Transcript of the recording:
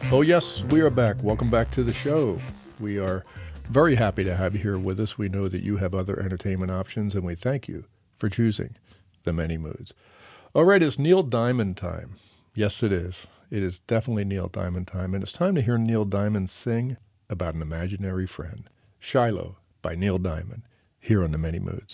Oh, yes, we are back. Welcome back to the show. We are very happy to have you here with us. We know that you have other entertainment options, and we thank you for choosing the many moods. All right, it's Neil Diamond time. Yes, it is. It is definitely Neil Diamond time, and it's time to hear Neil Diamond sing about an imaginary friend. Shiloh by Neil Diamond, here on The Many Moods.